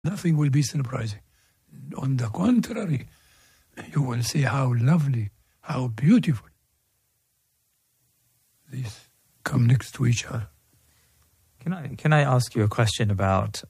nothing will be surprising. On the contrary, you will see how lovely, how beautiful these come next to each other. Can I ask you a question about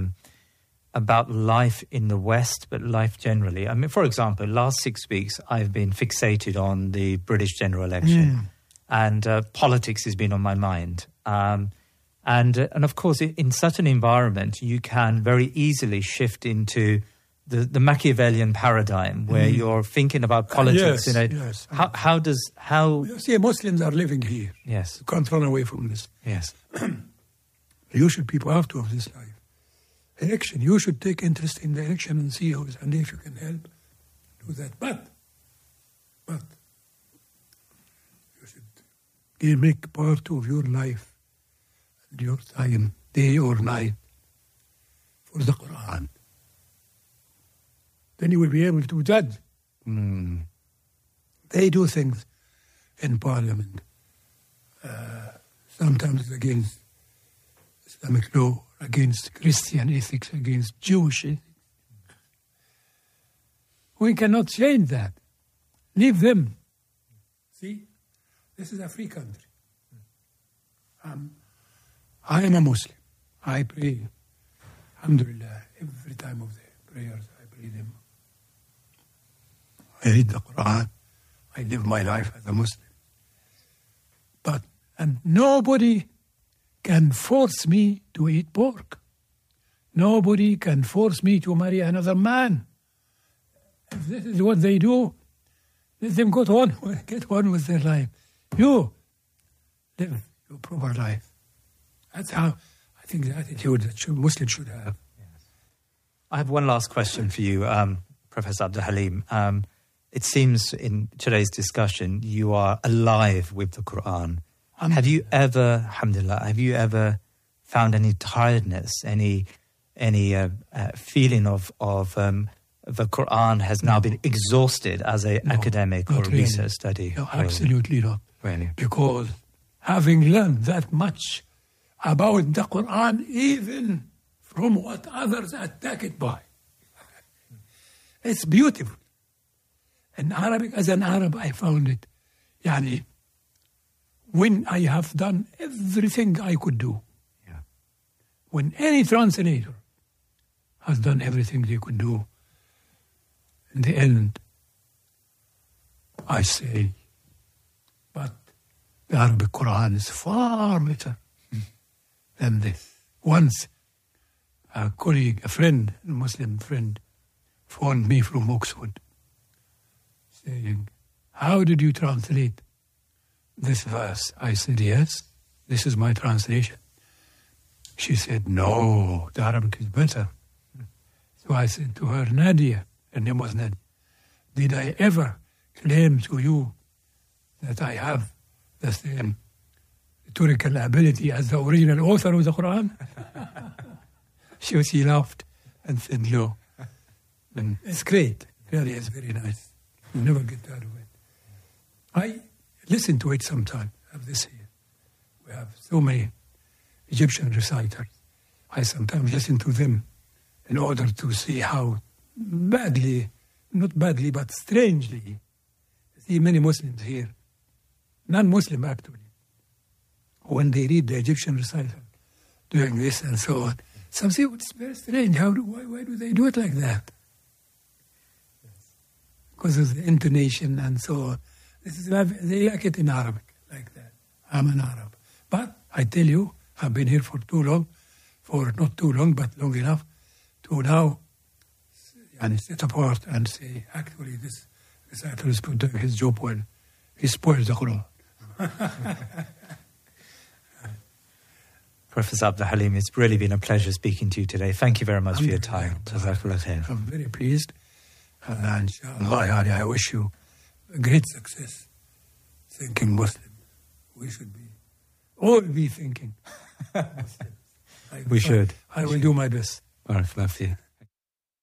life in the West, but life generally? I mean, for example, last 6 weeks I've been fixated on the British general election, and politics has been on my mind. And of course, in such an environment, you can very easily shift into the Machiavellian paradigm, where you're thinking about politics. Yes. How? You see, Muslims are living here. Yes. You can't run away from this. Yes. You should be part of this life. Election, you should take interest in the election and see who's, and if you can help, do that. But you should make part of your life and your time, day or night, for the Quran. Then you will be able to judge. They do things in Parliament, sometimes against Islamic law, against Christian ethics, against Jewish ethics. We cannot change that. Leave them. See, this is a free country. I am a Muslim. I pray, alhamdulillah, every time of the prayers, I pray them. I read the Quran. I live my life as a Muslim. And nobody can force me to eat pork. Nobody can force me to marry another man. If this is what they do, let them get on with their life. You live your proper life. That's how I think the attitude that Muslims should have. Yes. I have one last question for you, Professor Abdul Halim. It seems in today's discussion you are alive with the Quran. Have you ever, alhamdulillah, found any tiredness, any feeling of the Quran has now been exhausted as an academic or really. Research study? No, absolutely not. Really? Because having learned that much about the Quran, even from what others attack it by, it's beautiful. In Arabic, as an Arab, I found it, when I have done everything I could do, when any translator has done everything they could do, in the end, I say, but the Arabic Quran is far better than this. Once, a colleague, a friend, a Muslim friend, phoned me from Oxford, saying, how did you translate this verse? I said, yes, this is my translation. She said, no, the Arabic is better. So I said to her, Nadia, her name was Nadia, did I ever claim to you that I have the same rhetorical ability as the original author of the Quran? She laughed and said, no. It's great. Really, it's very nice. You never get tired of it. I listen to it sometimes. I have this here. We have so many Egyptian reciters. I sometimes listen to them in order to see how badly, not badly, but strangely, see many Muslims here, non-Muslim actually, when they read the Egyptian recital, doing this and so on. Some say, it's very strange. Why do they do it like that? Because of the intonation and so on. They like it in Arabic, like that. I'm an Arab. But I tell you, I've been here for too long, for not too long, but long enough, to now sit apart and say, actually, this recital is doing his job well. He spoils the Quran. Professor Abdul Halim, it's really been a pleasure speaking to you today. Thank you very much for your time. I'm very pleased. And inshallah, I wish you great success. Thinking Muslim. We should all be thinking Muslim. We should. I will do my best. Barakallah.